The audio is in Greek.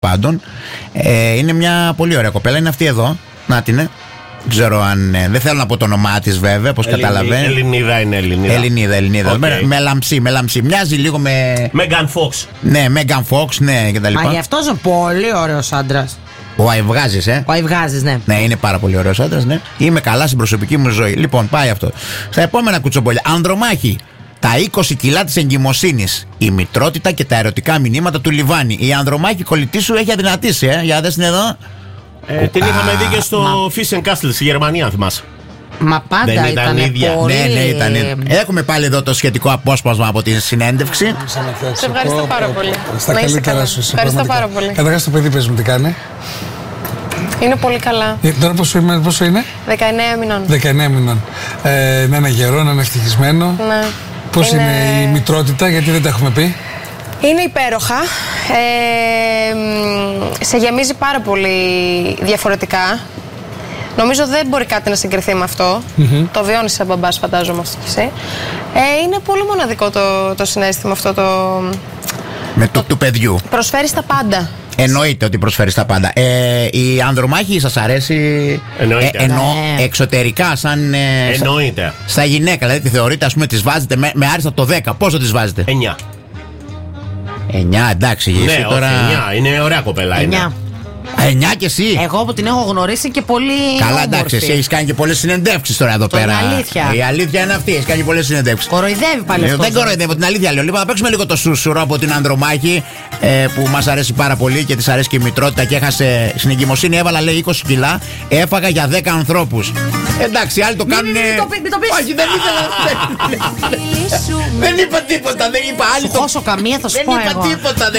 πάντων. Είναι μια πολύ ωραία κοπέλα. Είναι αυτή εδώ. Να την. Δεν ξέρω αν. Δεν θέλω να πω το όνομά της βέβαια, όπως καταλαβαίνει. Ελληνίδα είναι Ελληνίδα. Ελληνίδα. Okay. Με λαμψή. Μοιάζει λίγο με. Megan Fox. Ναι, Megan Fox, ναι, κτλ. Μα γι' αυτό είναι πολύ ωραίος άντρας. Ο Αϊβγάζης, Ο Αϊβγάζης, ναι. Ναι, είναι πάρα πολύ ωραίος άντρας, ναι. Είμαι καλά στην προσωπική μου ζωή. Λοιπόν, πάει αυτό. Στα επόμενα κουτσομπολιά. Ανδρομάχη. Τα 20 κιλά της εγκυμοσύνης. Η μητρότητα και τα ερωτικά μηνύματα του Λιβάνι. Η Ανδρομάχη κολλητή σου έχει αδυνατήσει, Για δες την εδώ. Την είχαμε δει και στο Fischer Castle στη Γερμανία, αν θυμάσαι. Μα πάντα δεν ήταν ίδια. πολύ... Ναι, ήταν. Έχουμε πάλι εδώ το σχετικό απόσπασμα από τη συνέντευξη. Σε ευχαριστώ πάρα πολύ. Στα καλύτερα σου. Ευχαριστώ πάρα πολύ. Καταρχάς το παιδί πες μου τι κάνει. Είναι πολύ καλά. Τώρα πόσο είναι? 19 μηνών. 19 μηνών. Να είναι γερό, να είναι ευτυχισμένο. Ναι. Πώς είναι η μητρότητα, γιατί δεν τα έχουμε πει? Είναι υπέροχα. Σε γεμίζει πάρα πολύ διαφορετικά. Νομίζω δεν μπορεί κάτι να συγκριθεί με αυτό. Το βιώνεις σαν μπαμπάς, φαντάζομαι αυτό κι εσύ. Είναι πολύ μοναδικό το συναίσθημα αυτό του παιδιού. Προσφέρεις τα πάντα. Εννοείται ότι προσφέρει τα πάντα. Η Ανδρομάχη σας αρέσει? Εννοείται. Εξωτερικά, σαν. Εννοείται. Στα γυναίκα, δηλαδή τη θεωρείτε, ας πούμε, τις βάζετε με άριστα το 10. Πόσο τις βάζετε? 9. 9, εντάξει. Ναι, εσύ τώρα. 9. Είναι ωραία κοπέλα. 9. 9 και εσύ. Εγώ που την έχω γνωρίσει και πολύ. Καλά, εντάξει, εσύ έχεις κάνει και πολλές συνεντεύξεις τώρα εδώ πέρα. Αλήθεια. Η αλήθεια είναι αυτή, έχεις κάνει πολλές συνεντεύξεις. Κοροϊδεύει πάλι αυτό. Δεν κοροϊδεύω, την αλήθεια λέω. Λοιπόν, θα παίξουμε λίγο το σούσουρο από την Ανδρομάχη, που μας αρέσει πάρα πολύ και της αρέσει και η μητρότητα και έχασε στην εγκυμοσύνη. Έβαλα, λέει, 20 κιλά. Έφαγα για 10 ανθρώπους. Εντάξει, άλλοι το κάνουν. Όχι, δεν ήθελα. Δεν είπα τίποτα, δεν είπα. Χώσω καμία, θα σου πω εγώ. Δεν είπα τίποτα.